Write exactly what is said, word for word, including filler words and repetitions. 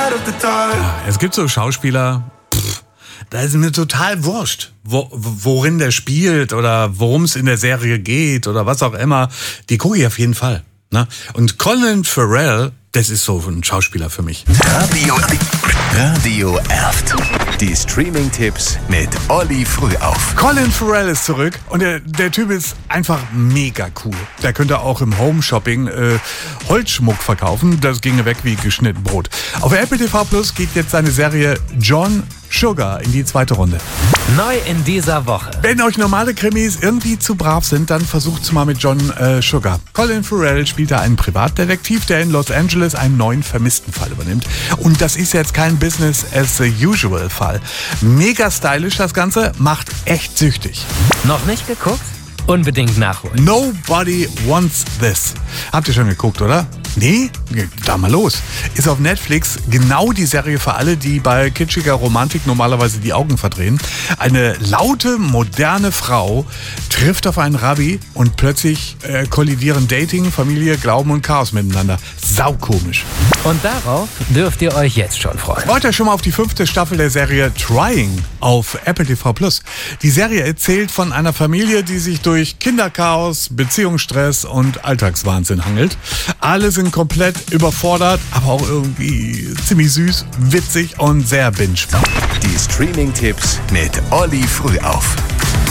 Es gibt so Schauspieler, pff, da ist mir total wurscht, wo, worin der spielt oder worum es in der Serie geht oder was auch immer. Die gucke ich auf jeden Fall. Ne? Und Colin Farrell, das ist so ein Schauspieler für mich. Radio, Radio Erft. Die Streaming-Tipps mit Olli Frühauf. Colin Farrell ist zurück und der, der Typ ist einfach mega cool. Der könnte auch im Home-Shopping äh, Holzschmuck verkaufen. Das ginge weg wie geschnitten Brot. Auf Apple T V Plus geht jetzt seine Serie John Sugar in die zweite Runde. Neu in dieser Woche. Wenn euch normale Krimis irgendwie zu brav sind, dann versucht's mal mit John äh, Sugar. Colin Farrell spielt da einen Privatdetektiv, der in Los Angeles einen neuen vermissten Fall übernimmt. Und das ist jetzt kein Business as usual Fall. Mega stylisch das Ganze, macht echt süchtig. Noch nicht geguckt? Unbedingt nachholen. Nobody Wants This. Habt ihr schon geguckt, oder? Nee? Da mal los. Ist auf Netflix genau die Serie für alle, die bei kitschiger Romantik normalerweise die Augen verdrehen. Eine laute, moderne Frau trifft auf einen Rabbi und plötzlich äh, kollidieren Dating, Familie, Glauben und Chaos miteinander. Saukomisch. Und darauf dürft ihr euch jetzt schon freuen. Freut euch schon mal auf die fünfte Staffel der Serie Trying auf Apple T V Plus. Die Serie erzählt von einer Familie, die sich durch Kinderchaos, Beziehungsstress und Alltagswahnsinn hangelt. Alle sind komplett überfordert, aber auch irgendwie ziemlich süß, witzig und sehr binge-spannend. Die Streaming-Tipps mit Olli Frühauf.